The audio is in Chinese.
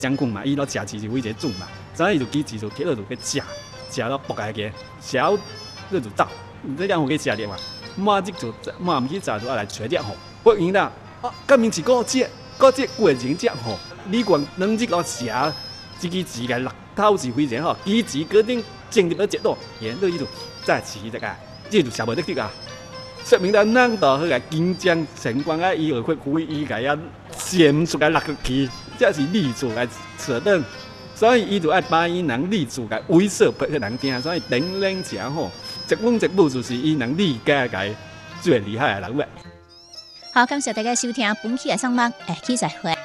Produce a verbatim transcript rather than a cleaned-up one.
将军嘛，伊都食饲就为一个主嘛，所以伊就举饲就摕落就去食，食到爆开个，食到落就走，这样有去食着嘛。满日就满唔去食就爱来找点吼，不然啦，啊，革命是过节，过节过情节吼，你讲两日到食，这支饲个六头是非常好，支饲决定进入到节度，然后伊就再饲一个，这就食无得去啊。说明咱咱都好个紧张情况啊，伊会故意个啊显出来落去，这是立柱来扯灯，所以伊就爱把伊人立柱个威慑别个人听，所以顶冷正好，一本一部就是伊能理解个最厉害个人物。 好，感谢大家收听本期的上网，下期再会。